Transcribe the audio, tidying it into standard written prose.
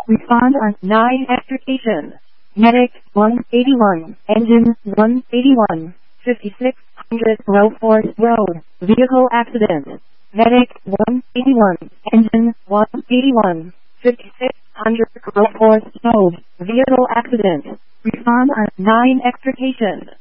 Respond on 9 extrication. Medic 181, engine 181, 5600 Roforth Road, vehicle accident. Medic 181, engine 181, 5600 Roforth Road, vehicle accident. Respond on 9 extrication.